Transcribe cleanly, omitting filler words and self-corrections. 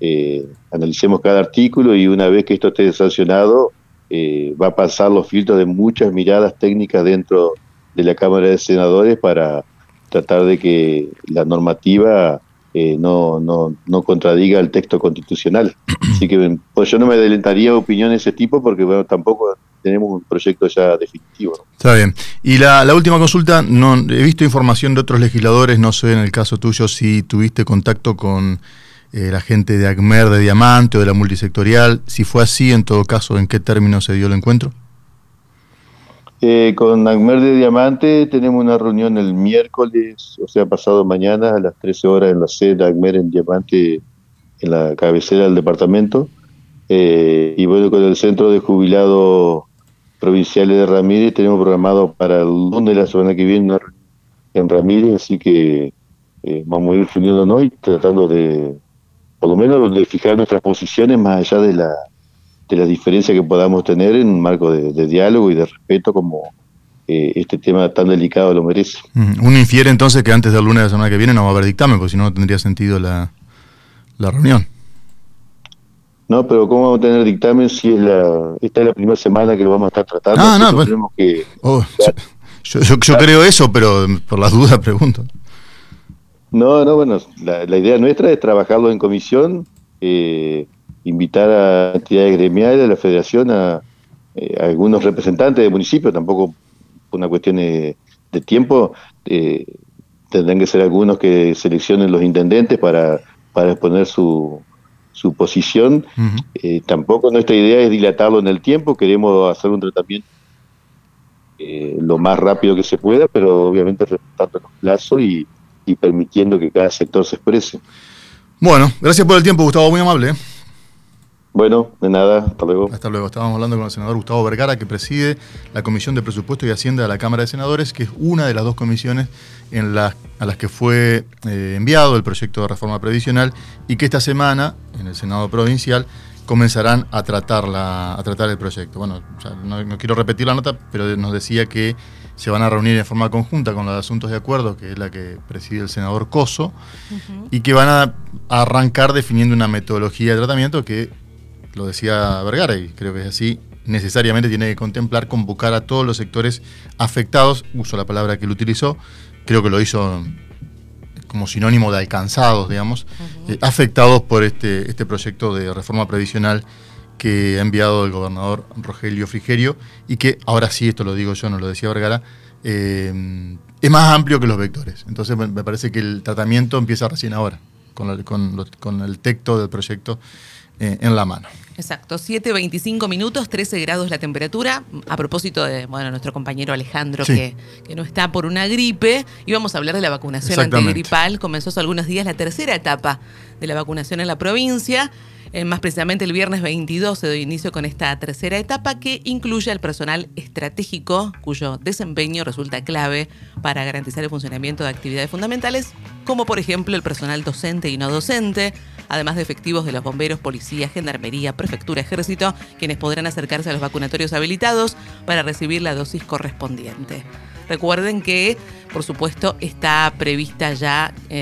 analicemos cada artículo y una vez que esto esté sancionado, va a pasar los filtros de muchas miradas técnicas dentro de la Cámara de Senadores para tratar de que la normativa no contradiga el texto constitucional. Así que pues yo no me adelantaría opiniones de ese tipo porque bueno, tampoco tenemos un proyecto ya definitivo, ¿no? Está bien. Y la última consulta, no he visto información de otros legisladores, no sé en el caso tuyo si tuviste contacto con la gente de ACMER de Diamante o de la multisectorial, si fue así, en todo caso, ¿en qué términos se dio el encuentro? Con ACMER de Diamante tenemos una reunión el miércoles, o sea, pasado mañana a las 13 horas en la sede de ACMER en Diamante, en la cabecera del departamento. Y bueno, con el Centro de Jubilados Provinciales de Ramírez tenemos programado para el lunes de la semana que viene una reunión en Ramírez, así que vamos a ir reuniéndonos y tratando de, por lo menos, de fijar nuestras posiciones más allá de la diferencia que podamos tener en un marco de diálogo y de respeto como este tema tan delicado lo merece. Uno infiere entonces que antes del lunes de la semana que viene no va a haber dictamen, porque si no, no tendría sentido la reunión. No, pero ¿cómo vamos a tener dictamen si esta es la primera semana que lo vamos a estar tratando? Ah, no, pues, tenemos que... yo creo eso, pero por las dudas pregunto. No, bueno, la idea nuestra es trabajarlo en comisión, invitar a entidades gremiales, a la federación, a algunos representantes de municipios, tampoco por una cuestión de tiempo, tendrán que ser algunos que seleccionen los intendentes para exponer su posición. Tampoco nuestra idea es dilatarlo en el tiempo, queremos hacer un tratamiento lo más rápido que se pueda, pero obviamente respetando los plazos y permitiendo que cada sector se exprese. Bueno, gracias por el tiempo, Gustavo, muy amable, ¿eh? Bueno, de nada, hasta luego. Hasta luego. Estábamos hablando con el senador Gustavo Vergara, que preside la Comisión de Presupuesto y Hacienda de la Cámara de Senadores, que es una de las dos comisiones a las que fue enviado el proyecto de reforma previsional y que esta semana, en el Senado Provincial, comenzarán a tratar el proyecto. Bueno, ya no quiero repetir la nota, pero nos decía que se van a reunir en forma conjunta con la de Asuntos de Acuerdo, que es la que preside el senador Coso, y que van a arrancar definiendo una metodología de tratamiento que, lo decía Vergara, y creo que es así, necesariamente tiene que contemplar convocar a todos los sectores afectados, uso la palabra que él utilizó, creo que lo hizo como sinónimo de alcanzados, digamos, afectados por este proyecto de reforma previsional que ha enviado el gobernador Rogelio Frigerio y que, ahora sí, esto lo digo yo, no lo decía Vergara, es más amplio que los vectores. Entonces me parece que el tratamiento empieza recién ahora, con el texto del proyecto en la mano. Exacto, 7:25 minutos, 13 grados la temperatura. A propósito de nuestro compañero Alejandro, sí, que no está por una gripe, íbamos a hablar de la vacunación antigripal. Comenzó hace algunos días la tercera etapa de la vacunación en la provincia. Más precisamente el viernes 22 se dio inicio con esta tercera etapa que incluye al personal estratégico cuyo desempeño resulta clave para garantizar el funcionamiento de actividades fundamentales, como por ejemplo el personal docente y no docente, además de efectivos de los bomberos, policía, gendarmería, prefectura, ejército, quienes podrán acercarse a los vacunatorios habilitados para recibir la dosis correspondiente. Recuerden que, por supuesto, está prevista ya